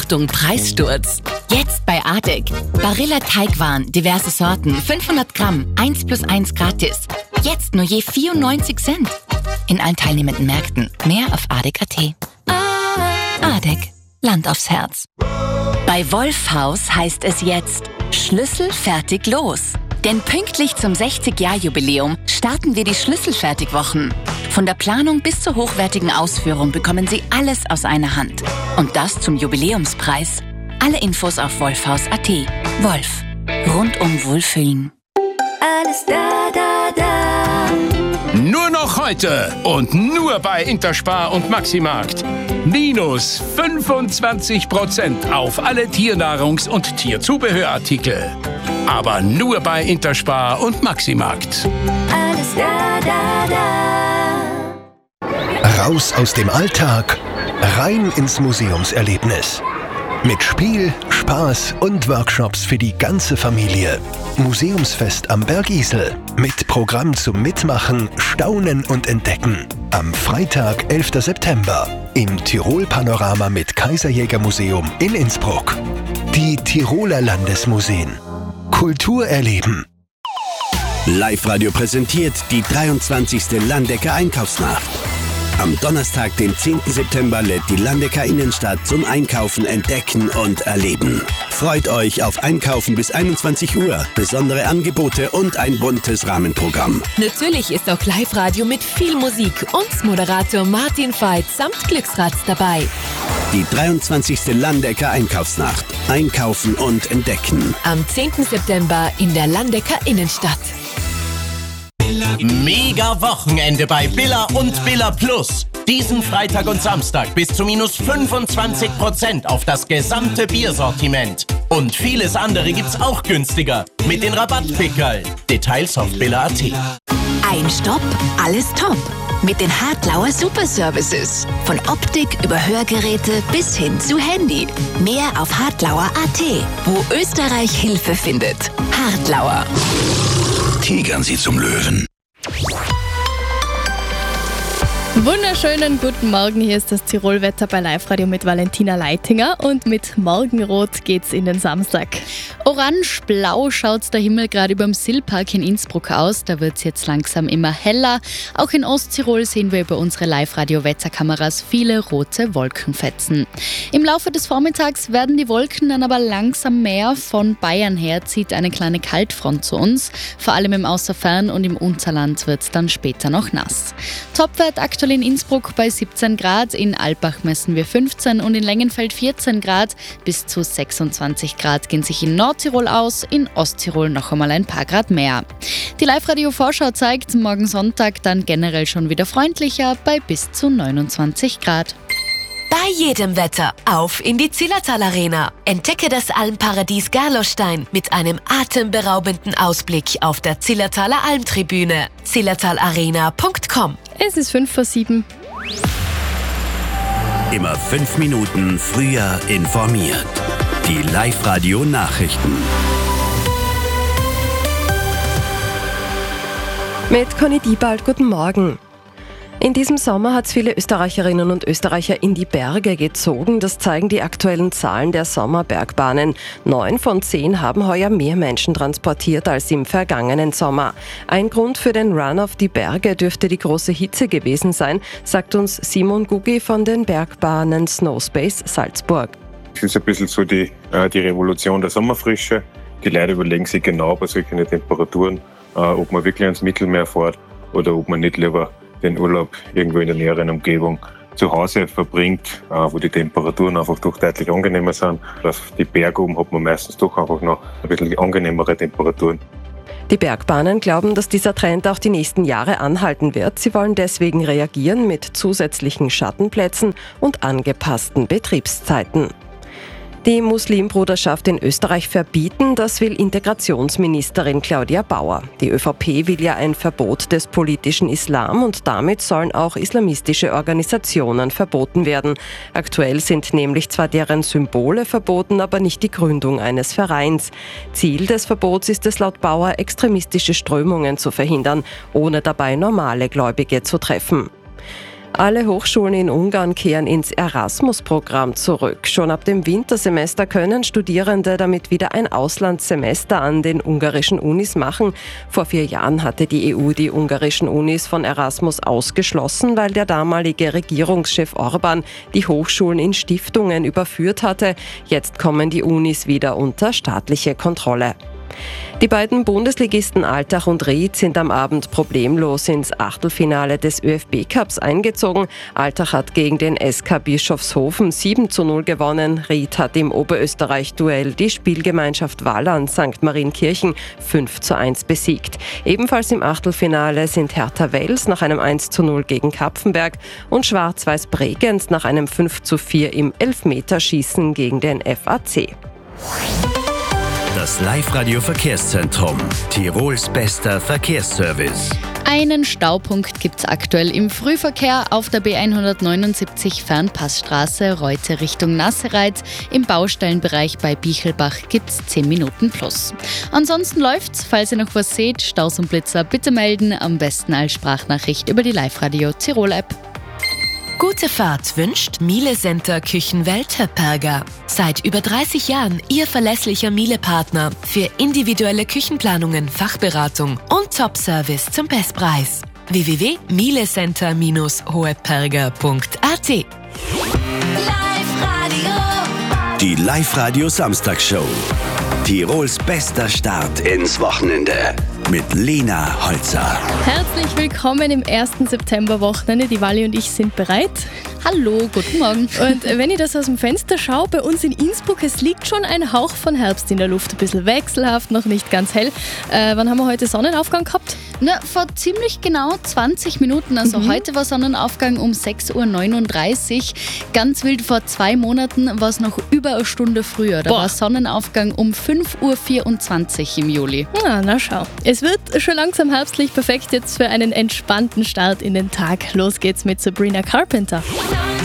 Achtung, Preissturz. Jetzt bei Adek. Barilla Teigwaren, diverse Sorten, 500 Gramm, 1+1 gratis. Jetzt nur je 94 Cent. In allen teilnehmenden Märkten. Mehr auf adek.at. Adek. Land aufs Herz. Bei Wolfhaus heißt es jetzt Schlüssel fertig los. Denn pünktlich zum 60-Jahr-Jubiläum starten wir die Schlüsselfertigwochen. Von der Planung bis zur hochwertigen Ausführung bekommen Sie alles aus einer Hand. Und das zum Jubiläumspreis. Alle Infos auf wolfhaus.at. Wolf. Rundum Wohlfühlen. Alles da, da, da. Nur noch heute und nur bei Interspar und Maximarkt. Minus 25% auf alle Tiernahrungs- und Tierzubehörartikel. Aber nur bei Interspar und Maximarkt. Alles da, da, da. Raus aus dem Alltag, rein ins Museumserlebnis. Mit Spiel, Spaß und Workshops für die ganze Familie. Museumsfest am Bergisel. Mit Programm zum Mitmachen, Staunen und Entdecken. Am Freitag, 11. September. Im Tirol-Panorama mit Kaiserjäger-Museum in Innsbruck. Die Tiroler Landesmuseen. Kultur erleben. Live-Radio präsentiert die 23. Landecker Einkaufsnacht. Am Donnerstag, den 10. September, lädt die Landecker Innenstadt zum Einkaufen, Entdecken und Erleben. Freut euch auf Einkaufen bis 21 Uhr, besondere Angebote und ein buntes Rahmenprogramm. Natürlich ist auch Live-Radio mit viel Musik und Moderator Martin Veit samt Glücksrad dabei. Die 23. Landecker Einkaufsnacht. Einkaufen und Entdecken. Am 10. September in der Landecker Innenstadt. Mega Wochenende bei Billa und Billa Plus. Diesen Freitag und Samstag bis zu minus 25% auf das gesamte Biersortiment. Und vieles andere gibt's auch günstiger mit den Rabattpickerl. Details auf billa.at. Ein Stopp, alles top. Mit den Hartlauer Superservices. Von Optik über Hörgeräte bis hin zu Handy. Mehr auf hartlauer.at, wo Österreich Hilfe findet. Hartlauer. Tigern Sie zum Löwen. Wunderschönen guten Morgen, hier ist das Tirolwetter bei Live-Radio mit Valentina Leitinger und mit Morgenrot geht's in den Samstag. Orange-blau schaut der Himmel gerade über dem Sillpark in Innsbruck aus, da wird's jetzt langsam immer heller. Auch in Osttirol sehen wir über unsere Live-Radio-Wetterkameras viele rote Wolkenfetzen. Im Laufe des Vormittags werden die Wolken dann aber langsam mehr. Von Bayern her zieht eine kleine Kaltfront zu uns, vor allem im Außerfern und im Unterland wird's dann später noch nass. Topwert aktuell in Innsbruck bei 17 Grad, in Alpbach messen wir 15 und in Längenfeld 14 Grad. Bis zu 26 Grad gehen sich in Nordtirol aus, in Osttirol noch einmal ein paar Grad mehr. Die Live-Radio-Vorschau zeigt, morgen Sonntag dann generell schon wieder freundlicher bei bis zu 29 Grad. Bei jedem Wetter auf in die Zillertal Arena. Entdecke das Almparadies Gerlostein mit einem atemberaubenden Ausblick auf der Zillertaler Almtribüne. zillertalarena.com. Es ist 5:07. Immer 5 Minuten früher informiert. Die Live-Radio-Nachrichten. Mit Conny Diebald, guten Morgen. In diesem Sommer hat es viele Österreicherinnen und Österreicher in die Berge gezogen. Das zeigen die aktuellen Zahlen der Sommerbergbahnen. 9 von 10 haben heuer mehr Menschen transportiert als im vergangenen Sommer. Ein Grund für den Run auf die Berge dürfte die große Hitze gewesen sein, sagt uns Simon Gugi von den Bergbahnen Snowspace Salzburg. Es ist ein bisschen so die Revolution der Sommerfrische. Die Leute überlegen sich genau bei solchen Temperaturen, ob man wirklich ans Mittelmeer fährt oder ob man nicht lieber den Urlaub irgendwo in der näheren Umgebung zu Hause verbringt, wo die Temperaturen einfach doch deutlich angenehmer sind. Auf die Berge oben hat man meistens doch einfach noch ein bisschen angenehmere Temperaturen. Die Bergbahnen glauben, dass dieser Trend auch die nächsten Jahre anhalten wird. Sie wollen deswegen reagieren mit zusätzlichen Schattenplätzen und angepassten Betriebszeiten. Die Muslimbruderschaft in Österreich verbieten, das will Integrationsministerin Claudia Bauer. Die ÖVP will ja ein Verbot des politischen Islam und damit sollen auch islamistische Organisationen verboten werden. Aktuell sind nämlich zwar deren Symbole verboten, aber nicht die Gründung eines Vereins. Ziel des Verbots ist es laut Bauer, extremistische Strömungen zu verhindern, ohne dabei normale Gläubige zu treffen. Alle Hochschulen in Ungarn kehren ins Erasmus-Programm zurück. Schon ab dem Wintersemester können Studierende damit wieder ein Auslandssemester an den ungarischen Unis machen. Vor 4 Jahren hatte die EU die ungarischen Unis von Erasmus ausgeschlossen, weil der damalige Regierungschef Orbán die Hochschulen in Stiftungen überführt hatte. Jetzt kommen die Unis wieder unter staatliche Kontrolle. Die beiden Bundesligisten Altach und Ried sind am Abend problemlos ins Achtelfinale des ÖFB-Cups eingezogen. Altach hat gegen den SK Bischofshofen 7:0 gewonnen. Ried hat im Oberösterreich-Duell die Spielgemeinschaft Wallern St. Marienkirchen 5:1 besiegt. Ebenfalls im Achtelfinale sind Hertha Wels nach einem 1:0 gegen Kapfenberg und Schwarz-Weiß Bregenz nach einem 5:4 im Elfmeterschießen gegen den FAC. Das Live-Radio-Verkehrszentrum. Tirols bester Verkehrsservice. Einen Staupunkt gibt es aktuell im Frühverkehr auf der B179 Fernpassstraße Reute Richtung Nassereit. Im Baustellenbereich bei Bichelbach gibt es 10 Minuten plus. Ansonsten läuft's. Falls ihr noch was seht, Staus und Blitzer bitte melden. Am besten als Sprachnachricht über die Live-Radio Tirol-App. Gute Fahrt wünscht Miele Center Küchenwelt Höpperger. Seit über 30 Jahren Ihr verlässlicher Miele-Partner für individuelle Küchenplanungen, Fachberatung und Top-Service zum Bestpreis. www.mielecenter-hoepperger.at. Die Live-Radio Samstagshow. Tirols bester Start ins Wochenende. Mit Lena Holzer. Herzlich willkommen im 1. September-Wochenende. Die Wally und ich sind bereit. Hallo, guten Morgen. Und wenn ich das aus dem Fenster schaue, bei uns in Innsbruck, es liegt schon ein Hauch von Herbst in der Luft. Ein bisschen wechselhaft, noch nicht ganz hell. Wann haben wir heute Sonnenaufgang gehabt? Na, vor ziemlich genau 20 Minuten. Also heute war Sonnenaufgang um 6:39 Uhr. Ganz wild, vor 2 Monaten war es noch über eine Stunde früher. Da war Sonnenaufgang um 5:24 Uhr im Juli. Na schau. Es wird schon langsam herbstlich, perfekt jetzt für einen entspannten Start in den Tag. Los geht's mit Sabrina Carpenter.